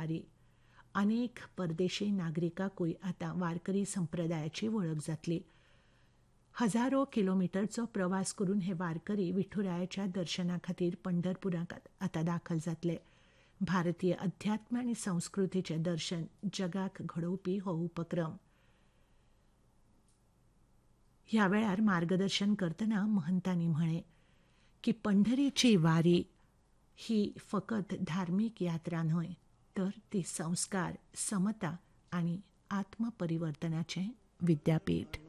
वारी. अनेक परदेशी नागरिकांकूय आतां वारकरी संप्रदायाची वळख जातली. हजारो किलोमिटरचो प्रवास करून हे वारकरी विठुरायाच्या दर्शना खातीर पंढरपुराक आतां दाखल जातले. भारतीय अध्यात्म आनी संस्कृतीचें दर्शन जगाक घडोवपी हो उपक्रम. ह्या वेळार मार्गदर्शन करतना महंतांनी म्हळें की पंढरीची वारी ही फकत धार्मीक यात्रा न्हय, तर ती संस्कार, समता आनी आत्मपरिवर्तनाचें विद्यापीठ.